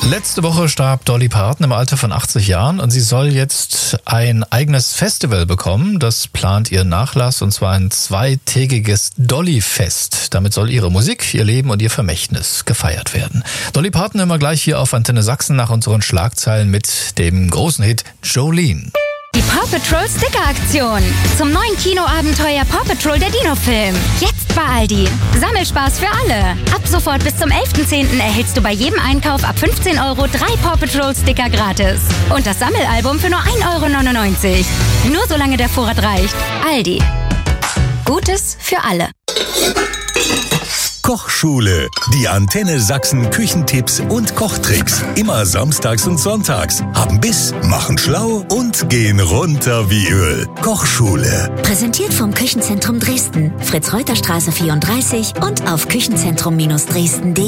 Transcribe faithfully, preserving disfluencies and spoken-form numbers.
Letzte Woche starb Dolly Parton im Alter von achtzig Jahren und sie soll jetzt ein eigenes Festival bekommen. Das plant ihr Nachlass, und zwar ein zweitägiges Dolly-Fest. Damit soll ihre Musik, ihr Leben und ihr Vermächtnis gefeiert werden. Dolly Parton immer gleich hier auf Antenne Sachsen nach unseren Schlagzeilen mit dem großen Hit Jolene. Die Paw Patrol Sticker-Aktion. Zum neuen Kinoabenteuer Paw Patrol der Dino-Film. Jetzt bei Aldi. Sammelspaß für alle. Ab sofort bis zum elften zehnten erhältst du bei jedem Einkauf ab fünfzehn Euro drei Paw Patrol Sticker gratis. Und das Sammelalbum für nur ein Euro neunundneunzig. Nur solange der Vorrat reicht. Aldi. Gutes für alle. Kochschule. Die Antenne Sachsen Küchentipps und Kochtricks. Immer samstags und sonntags. Haben Biss, machen schlau und gehen runter wie Öl. Kochschule. Präsentiert vom Küchenzentrum Dresden. Fritz-Reuter-Straße vierunddreißig und auf küchenzentrum Dresden punkt de.